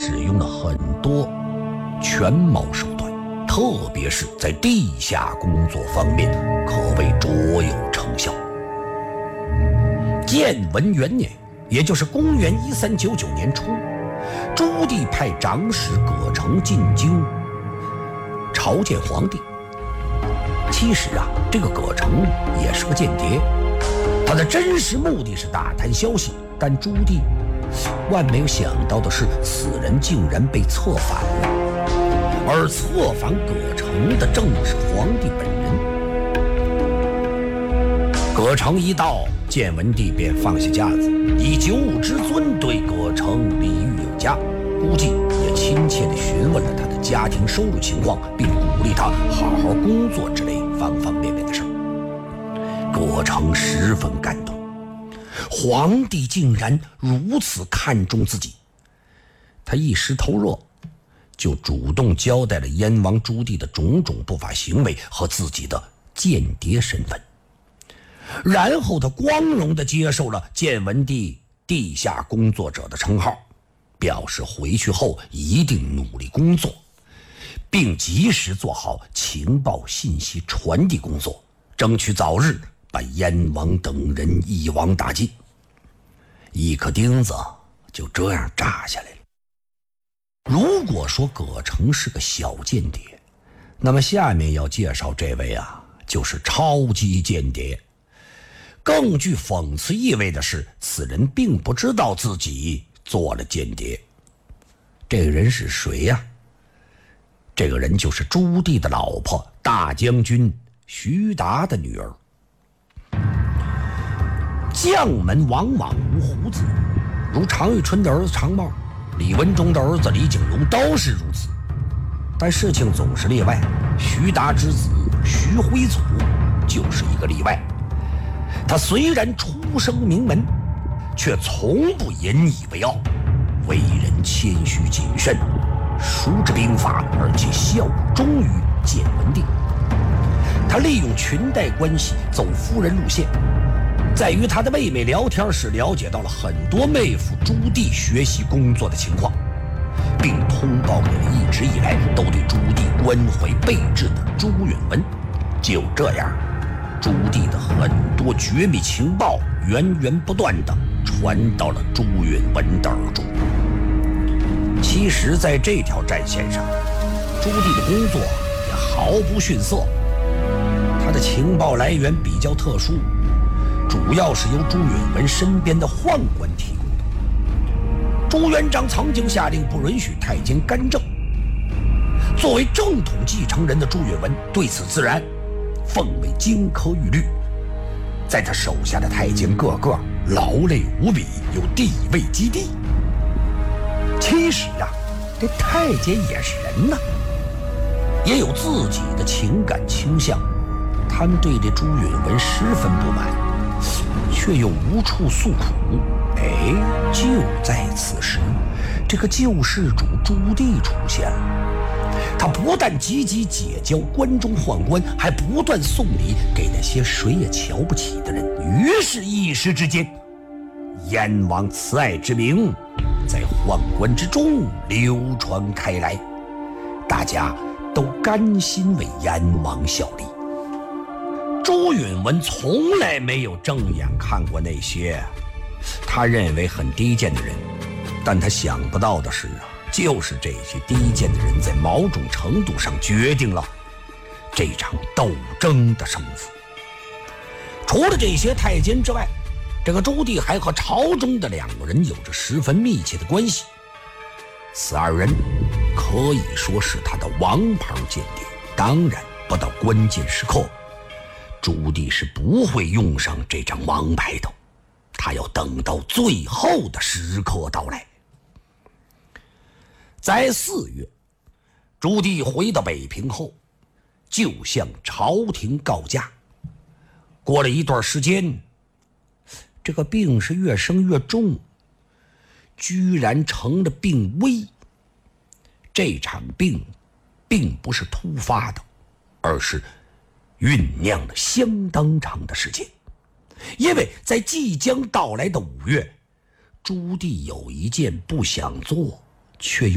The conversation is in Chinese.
使用了很多权谋手段，特别是在地下工作方面可谓卓有成效。建文元年，也就是公元1399年初，朱棣派长史葛城进京朝见皇帝。其实这个葛城也是个间谍，他的真实目的是打探消息，但朱棣万没有想到的是，此人竟然被策反了，而策反葛城的正是皇帝本人。葛城一到，建文帝便放下架子，以九五之尊对葛城礼遇有加，估计也亲切地询问了他的家庭收入情况，并鼓励他好好工作之类方方面面的事儿。葛城十分感动，皇帝竟然如此看重自己，他一时头热，就主动交代了燕王朱棣的种种不法行为和自己的间谍身份。然后他光荣地接受了建文帝地下工作者的称号，表示回去后一定努力工作，并及时做好情报信息传递工作，争取早日把燕王等人一网打尽。一颗钉子就这样炸下来了。如果说葛城是个小间谍，那么下面要介绍这位就是超级间谍。更具讽刺意味的是，此人并不知道自己做了间谍。这个人是谁呀？这个人就是朱棣的老婆大将军徐达的女儿。将门往往无胡子，如常遇春的儿子常茂、李文忠的儿子李景隆都是如此。但事情总是例外，徐达之子徐辉祖就是一个例外。他虽然出生名门，却从不引以为傲，为人谦虚谨慎，熟知兵法，而且效忠于建文帝。他利用裙带关系走夫人路线，在与他的妹妹聊天时了解到了很多妹夫朱棣学习工作的情况，并通报给了一直以来都对朱棣关怀备至的朱允文。就这样，朱棣的很多绝密情报源源不断地传到了朱允文的耳中。其实在这条战线上，朱棣的工作也毫不逊色。他的情报来源比较特殊，主要是由朱允文身边的宦官提供的。朱元璋曾经下令不允许太监干政，作为正统继承人的朱允文对此自然奉为金科玉律，在他手下的太监个个劳累无比，有地位基地。其实这太监也是人也有自己的情感倾向，他们对这朱允文十分不满，却又无处诉苦。就在此时，这个救世主朱棣出现了。他不但积极结交关中宦官，还不断送礼给那些谁也瞧不起的人。于是一时之间，燕王慈爱之名在宦官之中流传开来，大家都甘心为燕王效力。朱允文从来没有正眼看过那些他认为很低贱的人，但他想不到的是就是这些低贱的人在某种程度上决定了这场斗争的胜负。除了这些太监之外，这个朱棣还和朝中的两个人有着十分密切的关系。此二人可以说是他的王牌间谍，当然不到关键时刻，朱棣是不会用上这张王牌的，他要等到最后的时刻到来。在4月，朱棣回到北平后，就向朝廷告假。过了一段时间，这个病是越升越重，居然成了病危。这场病并不是突发的，而是酝酿了相当长的时间。因为在即将到来的5月，朱棣有一件不想做却又